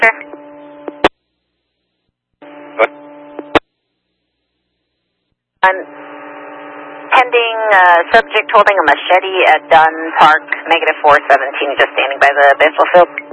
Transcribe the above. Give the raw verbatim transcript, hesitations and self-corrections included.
Sure. What? I'm pending uh, subject holding a machete at Dunn Park, negative four seventeen, just standing by the baseball field.